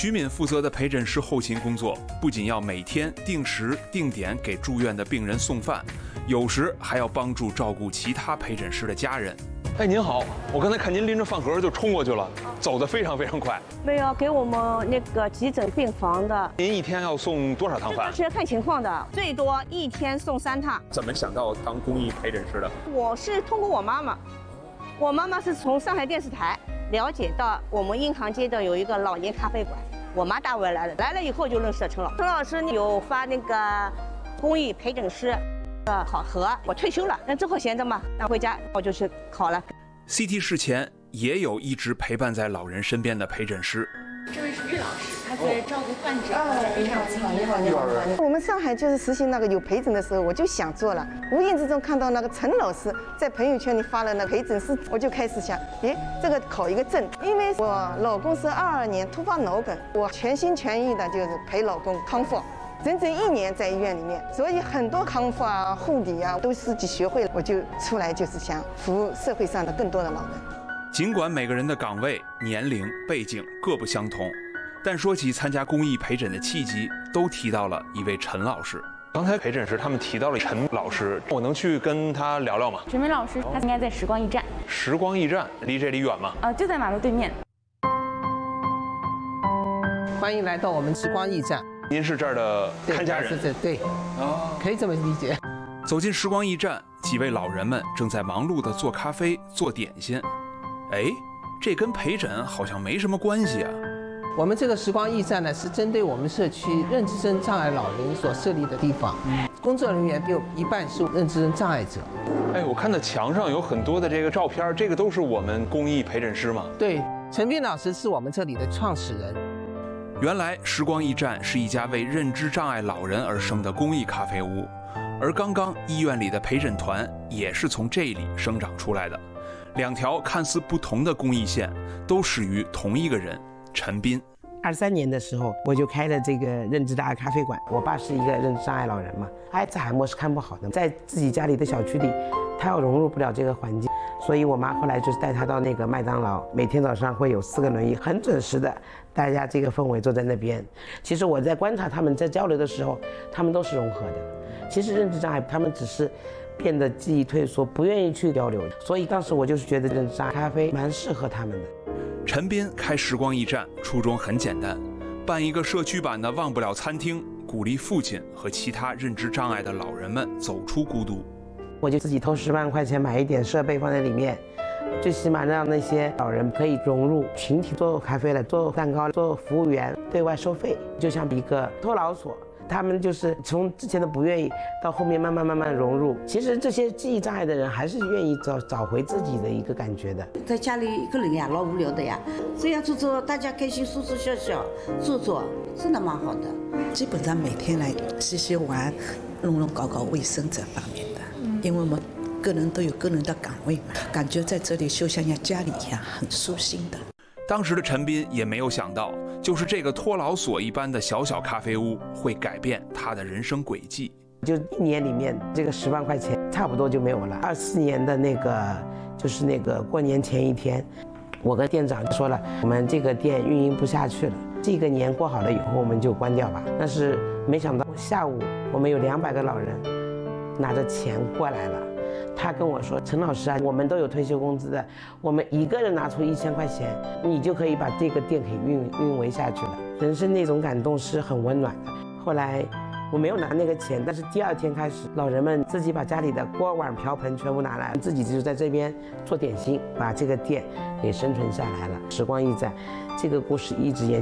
徐敏负责的陪诊师后勤工作，不仅要每天定时定点给住院的病人送饭，有时还要帮助照顾其他陪诊师的家人。 哎，您好，我刚才看您拎着饭盒就冲过去了，走得非常非常快。 没有给我们那个急诊病房的。 您一天要送多少趟饭？ 是看情况的，最多一天送3趟。 怎么想到当公益陪诊师的？ 我是通过我妈妈，我妈妈是从上海电视台了解到我们银行街的有一个老年咖啡馆，我妈带我来的，来了以后就认识了陈老师。陈老师有发那个公益陪诊师的考核，我退休了，那之后闲着嘛，那回家我就去考了。 CT 室前也有一直陪伴在老人身边的陪诊师。 这位是岳老师，他对照顾患者非常有经验。 你好。我们上海就是实行那个有陪诊的时候，我就想做了。无意之中看到那个陈老师在朋友圈里发了那个陪诊师，我就开始想，这个考一个证。因为我老公是22年突发脑梗，我全心全意的就是陪老公康复。整整1年在医院里面，所以很多康复啊、护理啊都自己学会了。我就出来就是想服务社会上的更多的老人。 尽管每个人的岗位、年龄、背景各不相同，但说起参加公益陪诊的契机，都提到了一位陈老师。 刚才陪诊时他们提到了陈老师，我能去跟他聊聊吗？ 陈明老师他应该在时光驿站。 时光驿站离这里远吗？ 就在马路对面。 欢迎来到我们时光驿站。 您是这儿的看家人？ 对，可以这么理解。 走进时光驿站，几位老人们正在忙碌地做咖啡、做点心。哎，这跟陪诊好像没什么关系啊。 我们这个时光驿站呢，是针对我们社区认知症障碍老人所设立的地方。工作人员有一半是认知症障碍者。 哎，我看到墙上有很多的这个照片，这个都是我们公益陪诊师吗？ 对，陈斌老师是我们这里的创始人。 原来时光驿站是一家为认知障碍老人而生的公益咖啡屋，而刚刚医院里的陪诊团也是从这里生长出来的。2条看似不同的公益线，都始于同一个人陈斌。 23年的时候，我就开了这个认知障碍咖啡馆。我爸是一个认知障碍老人嘛，阿兹海默是看不好的，在自己家里的小区里，他又融入不了这个环境，所以我妈后来就是带他到那个麦当劳，每天早上会有4个轮椅，很准时的，大家这个氛围坐在那边。其实我在观察他们在交流的时候，他们都是融合的。其实认知障碍他们只是变得记忆退缩，不愿意去交流，所以当时我就是觉得认知障碍咖啡蛮适合他们的。 陈斌开时光驿站初衷很简单，办一个社区版的忘不了餐厅，鼓励父亲和其他认知障碍的老人们走出孤独。 我就自己投10万块钱买一点设备放在里面，最起码让那些老人可以融入群体，做咖啡了，做蛋糕，做服务员，对外收费，就像一个托老所。他们就是从之前的不愿意到后面慢慢融入。其实这些记忆障碍的人还是愿意找回自己的一个感觉的。 在家里一个人呀，老无聊的呀，这样做大家开心，说说笑笑，做真的蛮好的。 基本上每天来洗碗、弄搞卫生这方面的，因为我们个人都有个人的岗位嘛，感觉在这里就像家里一样，很舒心的。 当时的陈斌也没有想到，就是这个托老所一般的小咖啡屋会改变他的人生轨迹。 就1年里面这个10万块钱差不多就没有了。24年的就是过年前1天，我跟店长说了，我们这个店运营不下去了，这个年过好了以后我们就关掉吧。但是没想到下午我们有200个老人拿着钱过来了。他跟我说，陈老师啊，我们都有退休工资的，我们一个人拿出1000块钱，你就可以把这个店给运维下去了。人生那种感动是很温暖的。后来我没有拿那个钱，但是第2天开始，老人们自己把家里的锅碗瓢盆全部拿来，自己就在这边做点心，把这个店给生存下来了。时光驿站这个故事一直延续。